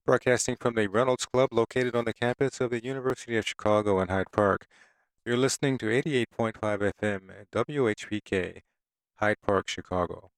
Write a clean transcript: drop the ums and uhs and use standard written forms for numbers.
Broadcasting from the Reynolds Club located on the campus of the University of Chicago in Hyde Park. You're listening to 88.5 FM at WHPK, Hyde Park, Chicago.